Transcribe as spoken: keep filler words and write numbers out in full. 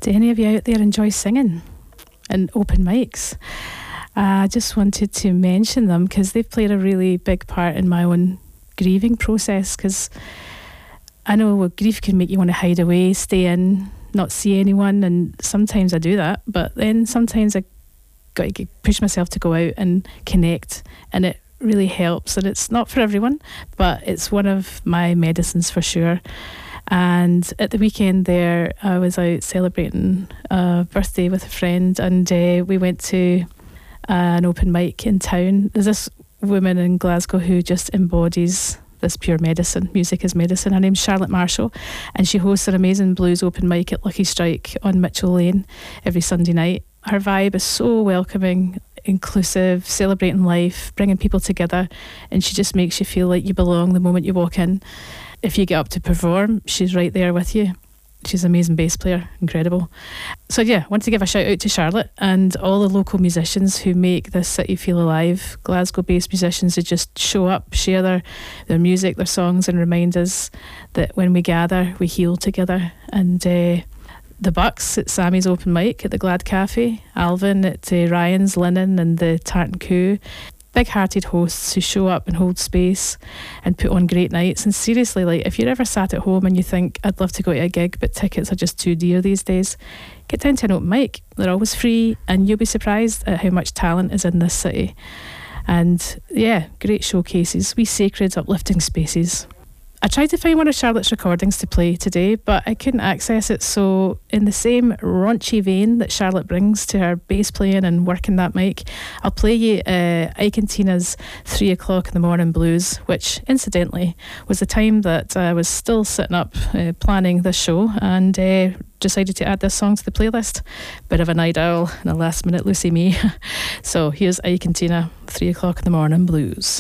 Do any of you out there enjoy singing and open mics? I just wanted to mention them because they've played a really big part in my own grieving process, because I know well, grief can make you want to hide away, stay in, not see anyone, and sometimes I do that, but then sometimes I got to push myself to go out and connect, and it really helps. And it's not for everyone, but it's one of my medicines for sure. And at the weekend there, I was out celebrating a birthday with a friend, and uh, we went to uh, an open mic in town. There's this woman in Glasgow who just embodies this pure medicine. Music is medicine. Her name's Charlotte Marshall, and she hosts an amazing blues open mic at Lucky Strike on Mitchell Lane every Sunday night. Her vibe is so welcoming, inclusive, celebrating life, bringing people together, and she just makes you feel like you belong the moment you walk in. If you get up to perform, she's right there with you. She's an amazing bass player, incredible. So yeah, I want to give a shout out to Charlotte and all the local musicians who make this city feel alive. Glasgow-based musicians who just show up, share their, their music, their songs, and remind us that when we gather, we heal together. And uh, the Bucks at Sammy's open mic at the Glad Cafe, Alvin at uh, Ryan's Linen and the Tartan Coup. Big-hearted hosts who show up and hold space and put on great nights. And seriously, like, if you're ever sat at home and you think, I'd love to go to a gig but tickets are just too dear these days, get down to an open mic. They're always free, and you'll be surprised at how much talent is in this city. And yeah, great showcases, wee sacred uplifting spaces. I tried to find one of Charlotte's recordings to play today, but I couldn't access it. So in the same raunchy vein that Charlotte brings to her bass playing and working that mic, I'll play you uh, Ike and Tina's Three O'Clock in the Morning Blues, which incidentally was the time that I was still sitting up uh, planning this show, and uh, decided to add this song to the playlist. Bit of a night owl and a last minute Lucy me. So here's Ike and Tina, Three O'Clock in the Morning Blues.